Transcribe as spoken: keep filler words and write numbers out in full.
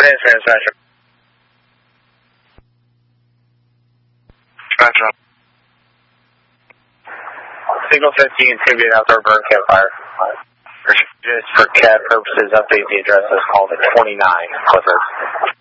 is Dispatcher. Dispatcher. Signal fifteen, Tribute Outdoor Burn Campfire. Just for C A D purposes, update the address as called at twenty-nine Clifford.